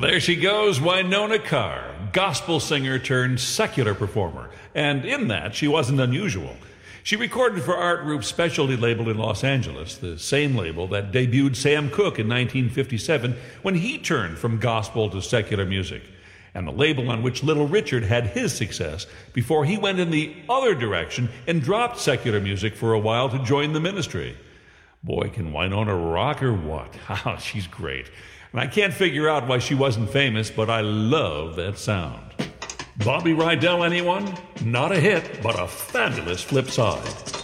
There she goes, Winona Carr, gospel singer turned secular performer. And in that, she wasn't unusual. She recorded for Art Group's specialty label in Los Angeles, the same label that debuted Sam Cooke in 1957 when he turned from gospel to secular music, and the label on which Little Richard had his success before he went in the other direction and dropped secular music for a while to join the ministry. Boy, can Winona rock or what? Oh, she's great. And I can't figure out why she wasn't famous, but I love that sound. Bobby Rydell, anyone? Not a hit, but a fabulous flip side.